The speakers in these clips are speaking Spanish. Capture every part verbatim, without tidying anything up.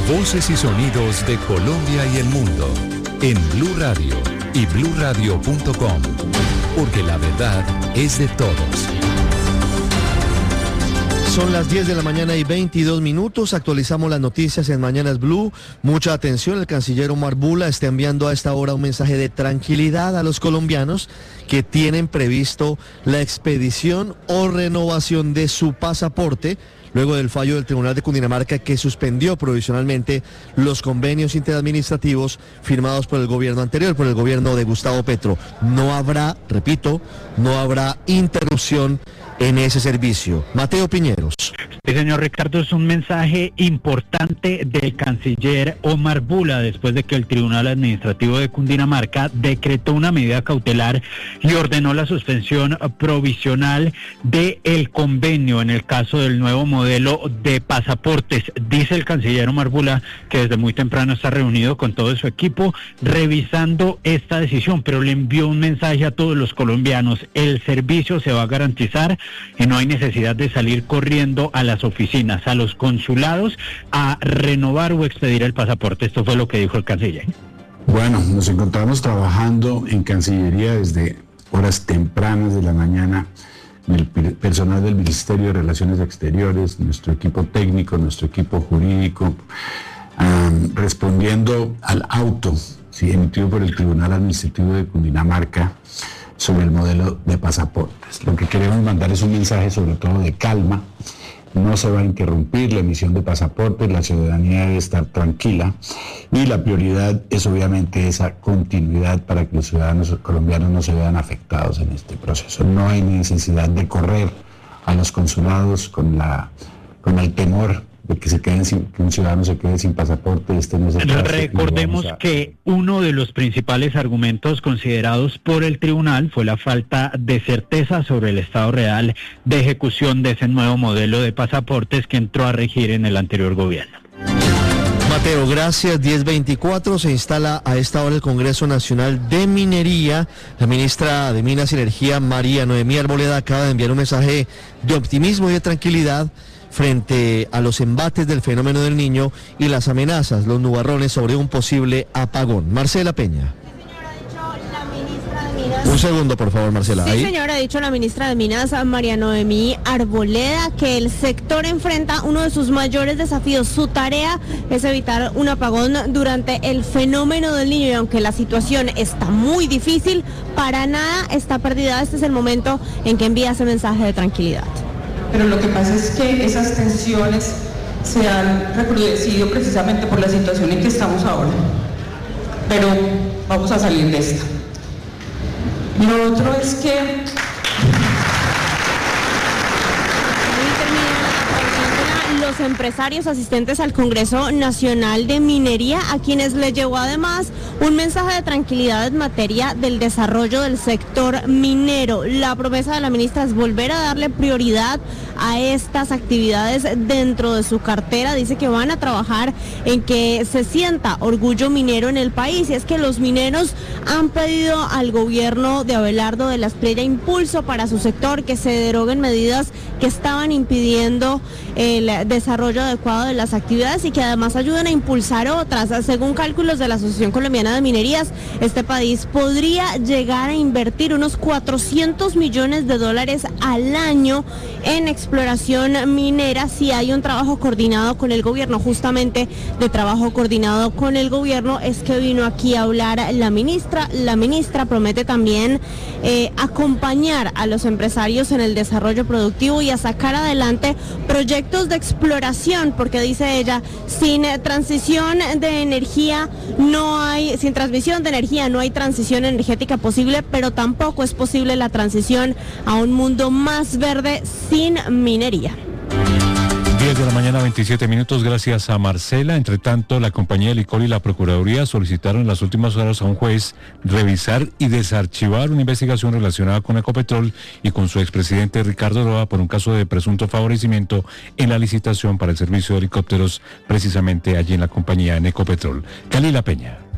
Voces y sonidos de Colombia y el mundo en Blue Radio y blue radio punto com, porque la verdad es de todos. Son las diez de la mañana y veintidós minutos. Actualizamos las noticias en Mañanas Blue. Mucha atención, el canciller Omar Bula está enviando a esta hora un mensaje de tranquilidad a los colombianos que tienen previsto la expedición o renovación de su pasaporte luego del fallo del Tribunal de Cundinamarca que suspendió provisionalmente los convenios interadministrativos firmados por el gobierno anterior, por el gobierno de Gustavo Petro. No habrá, repito, no habrá interrupción en ese servicio. Mateo Piñeros. Sí, señor Ricardo, es un mensaje importante del canciller Omar Bula después de que el Tribunal Administrativo de Cundinamarca decretó una medida cautelar y ordenó la suspensión provisional del convenio en el caso del nuevo modelo de pasaportes. Dice el canciller Omar Bula que desde muy temprano está reunido con todo su equipo revisando esta decisión, pero le envió un mensaje a todos los colombianos: el servicio se va a garantizar y no hay necesidad de salir corriendo a las oficinas, a los consulados, a renovar o expedir el pasaporte. Esto fue lo que dijo el canciller. Bueno, nos encontramos trabajando en Cancillería desde horas tempranas de la mañana, el personal del Ministerio de Relaciones Exteriores, nuestro equipo técnico, nuestro equipo jurídico, um, respondiendo al auto, sí, emitido por el Tribunal Administrativo de Cundinamarca sobre el modelo de pasaportes. Lo que queremos mandar es un mensaje sobre todo de calma. No se va a interrumpir la emisión de pasaportes, la ciudadanía debe estar tranquila y la prioridad es obviamente esa continuidad para que los ciudadanos colombianos no se vean afectados en este proceso. No hay necesidad de correr a los consulados con la con el temor de que se queden sin, que un ciudadano se quede sin pasaporte. Este no es el caso. Recordemos a... que uno de los principales argumentos considerados por el tribunal fue la falta de certeza sobre el estado real de ejecución de ese nuevo modelo de pasaportes que entró a regir en el anterior gobierno. Mateo, gracias. diez veinticuatro, se instala a esta hora el Congreso Nacional de Minería. La ministra de Minas y Energía, María Noemí Arboleda, acaba de enviar un mensaje de optimismo y de tranquilidad frente a los embates del fenómeno del Niño y las amenazas, los nubarrones sobre un posible apagón. Marcela Peña. Un segundo, por favor, Marcela. Sí, ¿Ahí? señora, ha dicho la ministra de Minas, María Noemí Arboleda, que el sector enfrenta uno de sus mayores desafíos. Su tarea es evitar un apagón durante el fenómeno del Niño, y aunque la situación está muy difícil, para nada está perdida. Este es el momento en que envía ese mensaje de tranquilidad. Pero lo que pasa es que esas tensiones se han recrudecido precisamente por la situación en que estamos ahora. Pero vamos a salir de esta. Lo otro es que... Los empresarios asistentes al Congreso Nacional de Minería, a quienes les llevó además un mensaje de tranquilidad en materia del desarrollo del sector minero. La promesa de la ministra es volver a darle prioridad a estas actividades dentro de su cartera. Dice que van a trabajar en que se sienta orgullo minero en el país, y es que los mineros han pedido al gobierno de Abelardo de la Espriella impulso para su sector, que se deroguen medidas que estaban impidiendo el desarrollo adecuado de las actividades y que además ayuden a impulsar otras. Según cálculos de la Asociación Colombiana de Minerías, este país podría llegar a invertir unos cuatrocientos millones de dólares al año en exploración minera si hay un trabajo coordinado con el gobierno. Justamente de trabajo coordinado con el gobierno es que vino aquí a hablar la ministra. La ministra promete también eh, acompañar a los empresarios en el desarrollo productivo y a sacar adelante proyectos de exploración, porque dice ella, sin transición de energía no hay, sin transmisión de energía no hay transición energética posible, pero tampoco es posible la transición a un mundo más verde sin minería. diez de la mañana, veintisiete minutos, gracias a Marcela. Entre tanto, la compañía de licor y la Procuraduría solicitaron en las últimas horas a un juez revisar y desarchivar una investigación relacionada con Ecopetrol y con su expresidente Ricardo Roa por un caso de presunto favorecimiento en la licitación para el servicio de helicópteros, precisamente allí en la compañía en Ecopetrol. Calila Peña.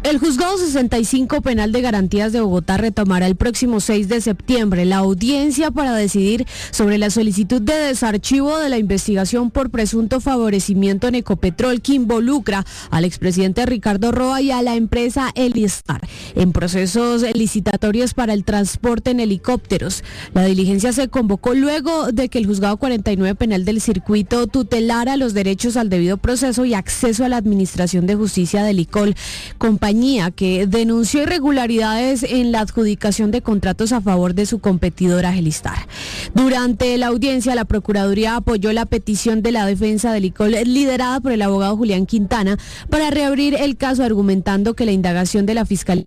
El Juzgado sesenta y cinco Penal de Garantías de Bogotá retomará el próximo seis de septiembre la audiencia para decidir sobre la solicitud de desarchivo de la investigación por presunto favorecimiento en Ecopetrol que involucra al expresidente Ricardo Roa y a la empresa Elistar en procesos licitatorios para el transporte en helicópteros. La diligencia se convocó luego de que el Juzgado cuarenta y nueve Penal del Circuito tutelara los derechos al debido proceso y acceso a la administración de justicia de Licol, compañía que denunció irregularidades en la adjudicación de contratos a favor de su competidora Elistar. Durante la audiencia, la Procuraduría apoyó la petición de la defensa de Licol, liderada por el abogado Julián Quintana, para reabrir el caso, argumentando que la indagación de la Fiscalía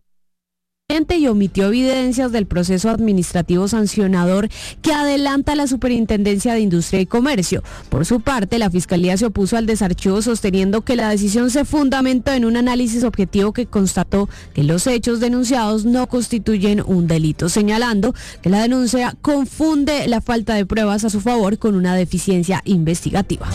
y omitió evidencias del proceso administrativo sancionador que adelanta la Superintendencia de Industria y Comercio. Por su parte, la Fiscalía se opuso al desarchivo, sosteniendo que la decisión se fundamentó en un análisis objetivo que constató que los hechos denunciados no constituyen un delito, señalando que la denuncia confunde la falta de pruebas a su favor con una deficiencia investigativa.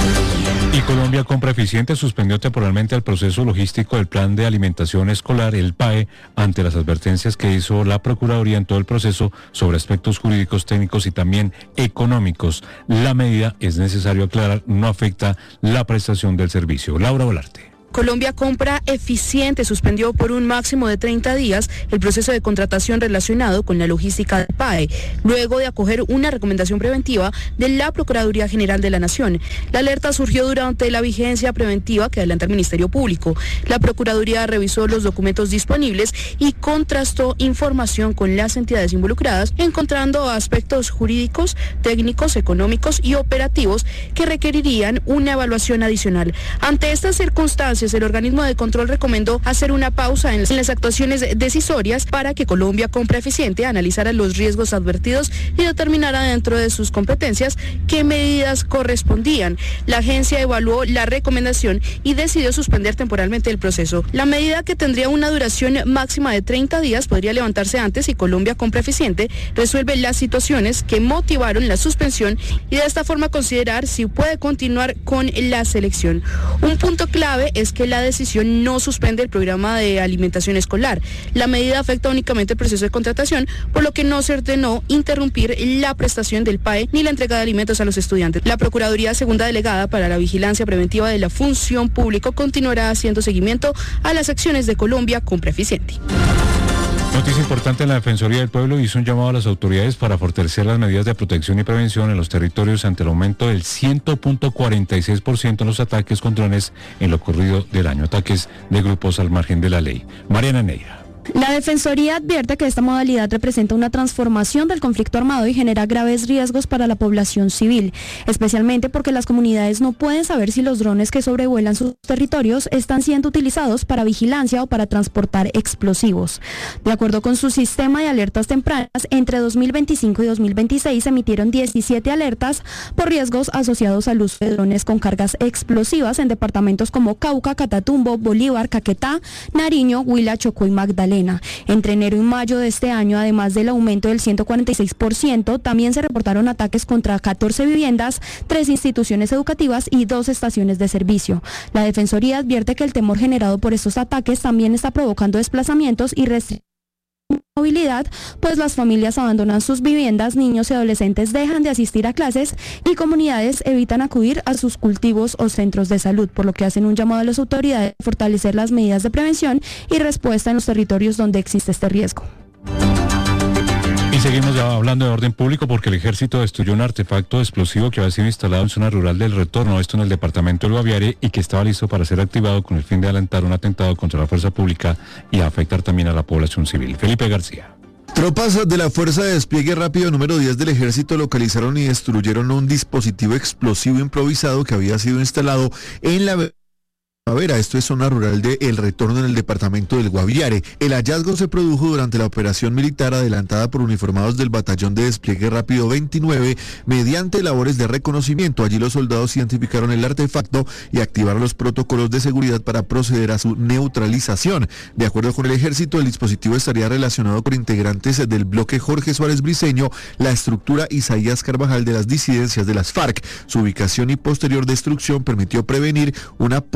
Y Colombia Compra Eficiente suspendió temporalmente el proceso logístico del Plan de Alimentación Escolar, el P A E, ante las advertencias que hizo la Procuraduría en todo el proceso sobre aspectos jurídicos, técnicos y también económicos. La medida, es necesario aclarar, no afecta la prestación del servicio. Laura Volarte. Colombia Compra Eficiente suspendió por un máximo de treinta días el proceso de contratación relacionado con la logística del P A E, luego de acoger una recomendación preventiva de la Procuraduría General de la Nación. La alerta surgió durante la vigencia preventiva que adelanta el Ministerio Público. La Procuraduría revisó los documentos disponibles y contrastó información con las entidades involucradas, encontrando aspectos jurídicos, técnicos, económicos y operativos que requerirían una evaluación adicional. Ante estas circunstancias, el organismo de control recomendó hacer una pausa en las actuaciones decisorias para que Colombia Compra Eficiente analizara los riesgos advertidos y determinara dentro de sus competencias qué medidas correspondían. La agencia evaluó la recomendación y decidió suspender temporalmente el proceso. La medida, que tendría una duración máxima de treinta días, podría levantarse antes si Colombia Compra Eficiente resuelve las situaciones que motivaron la suspensión y de esta forma considerar si puede continuar con la selección. Un punto clave es que la decisión no suspende el programa de alimentación escolar. La medida afecta únicamente el proceso de contratación, por lo que no se ordenó interrumpir la prestación del P A E ni la entrega de alimentos a los estudiantes. La Procuraduría Segunda Delegada para la Vigilancia Preventiva de la Función Pública continuará haciendo seguimiento a las acciones de Colombia Compra Eficiente. Noticia importante: la Defensoría del Pueblo hizo un llamado a las autoridades para fortalecer las medidas de protección y prevención en los territorios ante el aumento del cien punto cuarenta y seis por ciento en los ataques con drones en lo corrido del año, ataques de grupos al margen de la ley. Mariana Neira. La Defensoría advierte que esta modalidad representa una transformación del conflicto armado y genera graves riesgos para la población civil, especialmente porque las comunidades no pueden saber si los drones que sobrevuelan sus territorios están siendo utilizados para vigilancia o para transportar explosivos. De acuerdo con su sistema de alertas tempranas, entre dos mil veinticinco y dos mil veintiséis se emitieron diecisiete alertas por riesgos asociados al uso de drones con cargas explosivas en departamentos como Cauca, Catatumbo, Bolívar, Caquetá, Nariño, Huila, Chocó y Magdalena. Entre enero y mayo de este año, además del aumento del ciento cuarenta y seis por ciento, también se reportaron ataques contra catorce viviendas, tres instituciones educativas y dos estaciones de servicio. La Defensoría advierte que el temor generado por estos ataques también está provocando desplazamientos y restricciones de movilidad, pues las familias abandonan sus viviendas, niños y adolescentes dejan de asistir a clases y comunidades evitan acudir a sus cultivos o centros de salud, por lo que hacen un llamado a las autoridades a fortalecer las medidas de prevención y respuesta en los territorios donde existe este riesgo. Y seguimos ya hablando de orden público porque el ejército destruyó un artefacto explosivo que había sido instalado en zona rural del Retorno, esto en el departamento del Guaviare, y que estaba listo para ser activado con el fin de alentar un atentado contra la fuerza pública y afectar también a la población civil. Felipe García. Tropas de la Fuerza de Despliegue Rápido número diez del Ejército localizaron y destruyeron un dispositivo explosivo improvisado que había sido instalado en la Vera, esto es zona rural de El Retorno en el departamento del Guaviare. El hallazgo se produjo durante la operación militar adelantada por uniformados del Batallón de Despliegue Rápido veintinueve mediante labores de reconocimiento. Allí los soldados identificaron el artefacto y activaron los protocolos de seguridad para proceder a su neutralización. De acuerdo con el Ejército, el dispositivo estaría relacionado con integrantes del bloque Jorge Suárez Briceño, la estructura Isaías Carvajal de las disidencias de las FARC. Su ubicación y posterior destrucción permitió prevenir una posible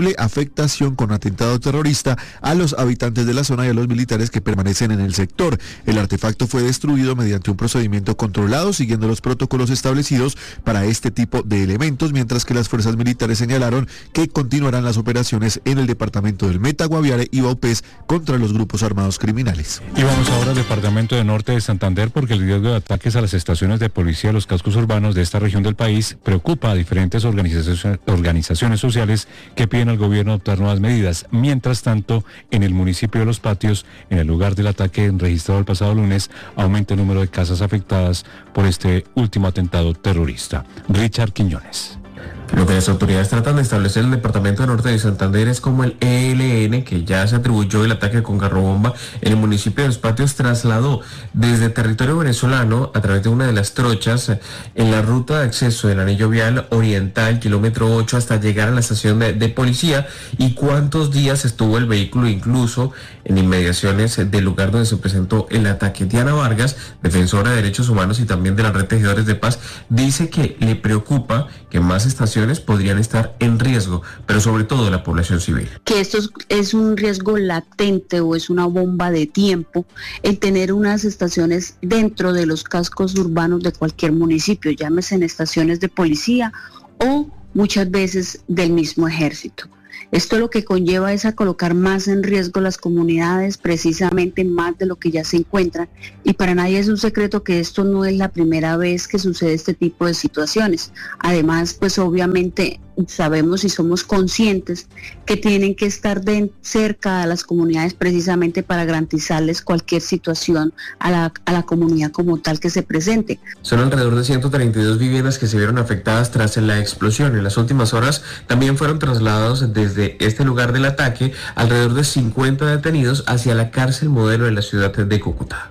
posible afectación con atentado terrorista a los habitantes de la zona y a los militares que permanecen en el sector. El artefacto fue destruido mediante un procedimiento controlado siguiendo los protocolos establecidos para este tipo de elementos, mientras que las fuerzas militares señalaron que continuarán las operaciones en el departamento del Meta, Guaviare y Vaupés contra los grupos armados criminales. Y vamos ahora al departamento de Norte de Santander, porque el riesgo de ataques a las estaciones de policía de los cascos urbanos de esta región del país preocupa a diferentes organizaciones, organizaciones sociales que piden al gobierno adoptar nuevas medidas. Mientras tanto, en el municipio de Los Patios, en el lugar del ataque registrado el pasado lunes, aumenta el número de casas afectadas por este último atentado terrorista. Richard Quiñones. Lo que las autoridades tratan de establecer en el departamento de Norte de Santander es como el E L N, que ya se atribuyó el ataque con carrobomba en el municipio de Los Patios, trasladó desde territorio venezolano a través de una de las trochas en la ruta de acceso del anillo vial oriental, kilómetro ocho, hasta llegar a la estación de, de policía. Y cuántos días estuvo el vehículo incluso en inmediaciones del lugar donde se presentó el ataque. Diana Vargas, defensora de derechos humanos y también de la red Tejedores de Paz, dice que le preocupa que más estaciones podrían estar en riesgo, pero sobre todo la población civil. Que esto es, es un riesgo latente o es una bomba de tiempo el tener unas estaciones dentro de los cascos urbanos de cualquier municipio, llámese en estaciones de policía o muchas veces del mismo ejército. Esto lo que conlleva es a colocar más en riesgo las comunidades, precisamente más de lo que ya se encuentran, y para nadie es un secreto que esto no es la primera vez que sucede este tipo de situaciones. Además, pues obviamente sabemos y somos conscientes que tienen que estar de cerca a las comunidades precisamente para garantizarles cualquier situación a la, a la comunidad como tal que se presente. Son alrededor de ciento treinta y dos viviendas que se vieron afectadas tras la explosión. En las últimas horas también fueron trasladados desde este lugar del ataque alrededor de cincuenta detenidos hacia la cárcel modelo de la ciudad de Cúcuta.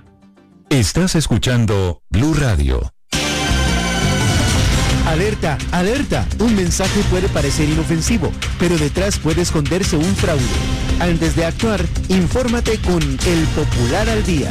Estás escuchando Blue Radio. Alerta, alerta. Un mensaje puede parecer inofensivo, pero detrás puede esconderse un fraude. Antes de actuar, infórmate con El Popular al Día.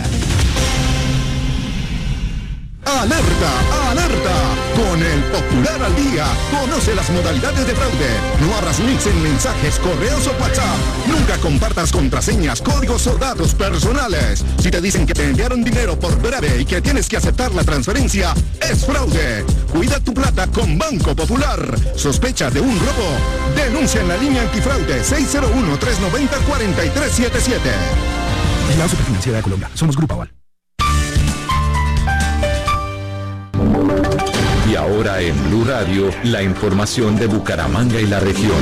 ¡Alerta! ¡Alerta! Con El Popular al Día, conoce las modalidades de fraude. No abras links en mensajes, correos o WhatsApp. Nunca compartas contraseñas, códigos o datos personales. Si te dicen que te enviaron dinero por breve y que tienes que aceptar la transferencia, es fraude. Cuida tu plata con Banco Popular. ¿Sospecha de un robo? Denuncia en la línea antifraude seis cero uno, tres nueve cero, cuatro tres siete siete. La Superfinanciera de Colombia. Somos Grupo Aval. Y ahora en Blue Radio, la información de Bucaramanga y la región.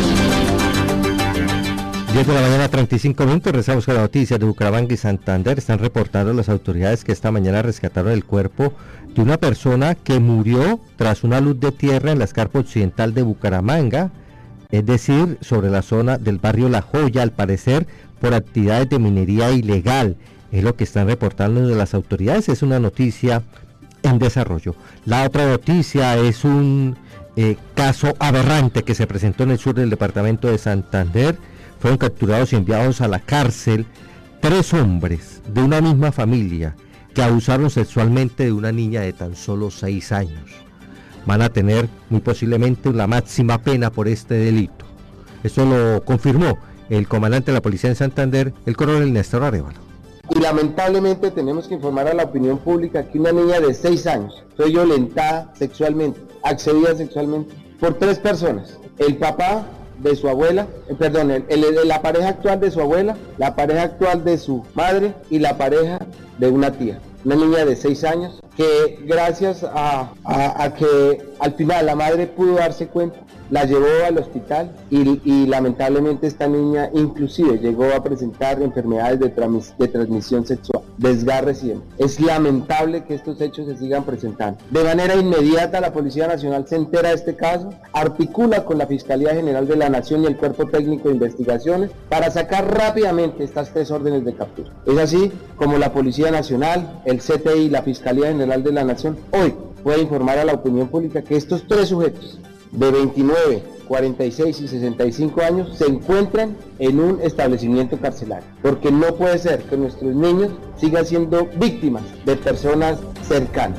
diez de la mañana, treinta y cinco minutos, rezamos con las noticias de Bucaramanga y Santander. Están reportando las autoridades que esta mañana rescataron el cuerpo de una persona que murió tras una luz de tierra en la escarpa occidental de Bucaramanga, es decir, sobre la zona del barrio La Joya, al parecer por actividades de minería ilegal. Es lo que están reportando de las autoridades, es una noticia en desarrollo. La otra noticia es un eh, caso aberrante que se presentó en el sur del departamento de Santander. Fueron capturados y enviados a la cárcel tres hombres de una misma familia que abusaron sexualmente de una niña de tan solo seis años. Van a tener muy posiblemente la máxima pena por este delito. Esto lo confirmó el comandante de la policía en Santander, el coronel Néstor Arévalo. Y lamentablemente tenemos que informar a la opinión pública que una niña de seis años fue violentada sexualmente, accedida sexualmente por tres personas. El papá de su abuela, eh, perdón, el, el, la pareja actual de su abuela, la pareja actual de su madre y la pareja de una tía. Una niña de seis años que gracias a, a, a que al final la madre pudo darse cuenta, la llevó al hospital y, y lamentablemente esta niña inclusive llegó a presentar enfermedades de, trans, de transmisión sexual, desgarres y demás. Es lamentable que estos hechos se sigan presentando. De manera inmediata la Policía Nacional se entera de este caso, articula con la Fiscalía General de la Nación y el Cuerpo Técnico de Investigaciones para sacar rápidamente estas tres órdenes de captura. Es así como la Policía Nacional, el C T I y la Fiscalía General de la Nación hoy puede informar a la opinión pública que estos tres sujetos de veintinueve, cuarenta y seis y sesenta y cinco años se encuentran en un establecimiento carcelario, porque no puede ser que nuestros niños sigan siendo víctimas de personas cercanas.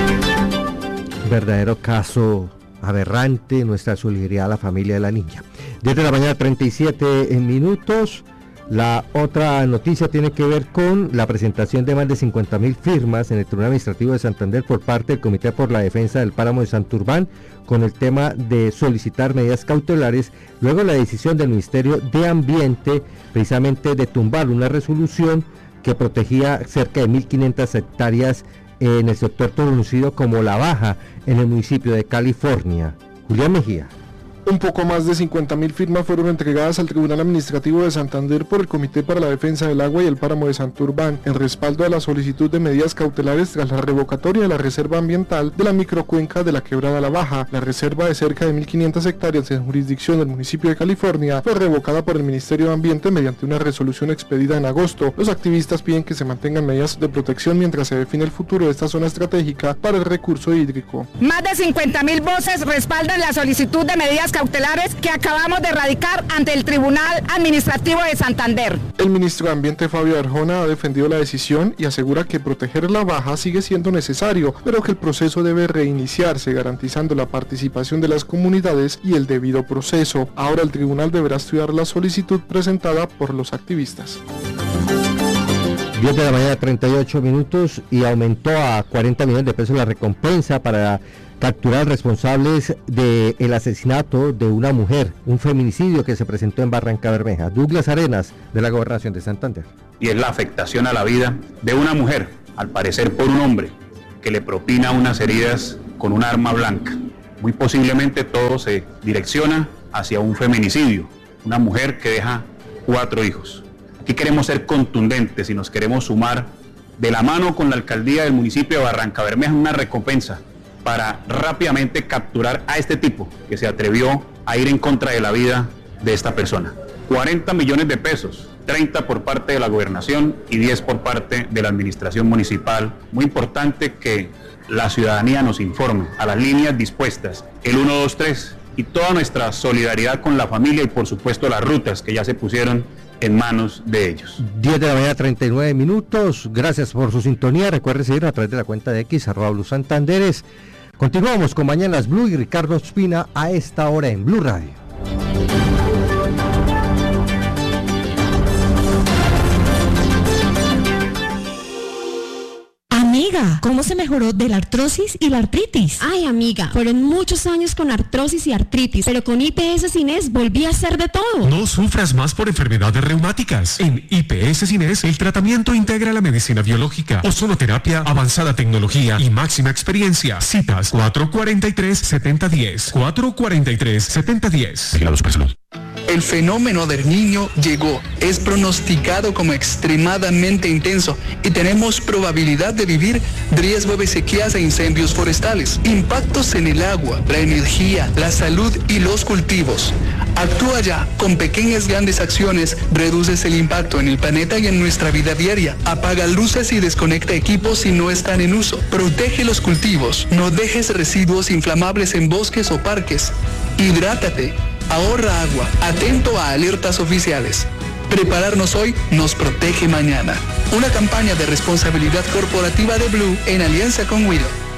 Verdadero caso aberrante, nuestra solidaridad a la familia de la niña. diez de la mañana, treinta y siete minutos. La otra noticia tiene que ver con la presentación de más de cincuenta mil firmas en el Tribunal Administrativo de Santander por parte del Comité por la Defensa del Páramo de Santurbán con el tema de solicitar medidas cautelares, luego la decisión del Ministerio de Ambiente precisamente de tumbar una resolución que protegía cerca de mil quinientas hectáreas en el sector conocido como La Baja, en el municipio de California. Julián Mejía. Un poco más de cincuenta mil firmas fueron entregadas al Tribunal Administrativo de Santander por el Comité para la Defensa del Agua y el Páramo de Santurbán, en respaldo a la solicitud de medidas cautelares tras la revocatoria de la reserva ambiental de la microcuenca de la Quebrada La Baja. La reserva de cerca de mil quinientas hectáreas en jurisdicción del municipio de California fue revocada por el Ministerio de Ambiente mediante una resolución expedida en agosto. Los activistas piden que se mantengan medidas de protección mientras se define el futuro de esta zona estratégica para el recurso hídrico. Más de cincuenta mil voces respaldan la solicitud de medidas cautelares que acabamos de radicar ante el Tribunal Administrativo de Santander. El ministro de Ambiente, Fabio Arjona, ha defendido la decisión y asegura que proteger La Baja sigue siendo necesario, pero que el proceso debe reiniciarse garantizando la participación de las comunidades y el debido proceso. Ahora el tribunal deberá estudiar la solicitud presentada por los activistas. diez de la mañana, treinta y ocho minutos, y aumentó a cuarenta millones de pesos la recompensa para capturar responsables del asesinato de una mujer, un feminicidio que se presentó en Barranca Bermeja. Douglas Arenas, de la Gobernación de Santander. Y es la afectación a la vida de una mujer, al parecer por un hombre, que le propina unas heridas con un arma blanca. Muy posiblemente todo se direcciona hacia un feminicidio, una mujer que deja cuatro hijos. Aquí queremos ser contundentes y nos queremos sumar de la mano con la alcaldía del municipio de Barranca Bermeja una recompensa para rápidamente capturar a este tipo que se atrevió a ir en contra de la vida de esta persona. cuarenta millones de pesos, treinta por parte de la gobernación y diez por parte de la administración municipal. Muy importante que la ciudadanía nos informe a las líneas dispuestas, el uno dos tres, y toda nuestra solidaridad con la familia y por supuesto las rutas que ya se pusieron en manos de ellos. diez de la mañana, treinta y nueve minutos. Gracias por su sintonía. Recuerde seguirnos a través de la cuenta de X, arroba Blue Santanderes. Continuamos con Mañanas Blue y Ricardo Ospina a esta hora en Blue Radio. Amiga, ¿cómo se mejoró de la artrosis y la artritis? Ay, amiga, fueron muchos años con artrosis y artritis, pero con I P S Cines volví a hacer de todo. No sufras más por enfermedades reumáticas. En I P S Cines, el tratamiento integra la medicina biológica, ozonoterapia, avanzada tecnología y máxima experiencia. Citas cuatro cuatro tres, siete cero uno cero, cuatro cuatro tres, siete cero uno cero. Vigilados por salud. El fenómeno del Niño llegó, es pronosticado como extremadamente intenso y tenemos probabilidad de vivir riesgo de sequías e incendios forestales, impactos en el agua, la energía, la salud y los cultivos. Actúa ya, con pequeñas grandes acciones reduces el impacto en el planeta y en nuestra vida diaria. Apaga luces y desconecta equipos si no están en uso. Protege los cultivos, no dejes residuos inflamables en bosques o parques. Hidrátate. Ahorra agua, atento a alertas oficiales. Prepararnos hoy nos protege mañana. Una campaña de responsabilidad corporativa de Blue en alianza con Wido.